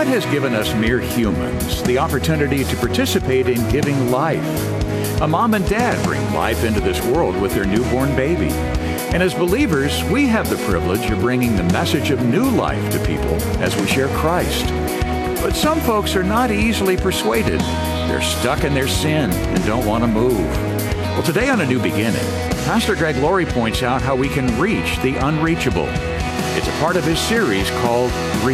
God has given us mere humans the opportunity to participate in giving life. A mom and dad bring life into this world with their newborn baby. And as believers, we have the privilege of bringing the message of new life to people as we share Christ. But some folks are not easily persuaded. They're stuck in their sin and don't want to move. Well, today on A New Beginning, Pastor Greg Laurie points out how we can reach the unreachable. It's a part of his series called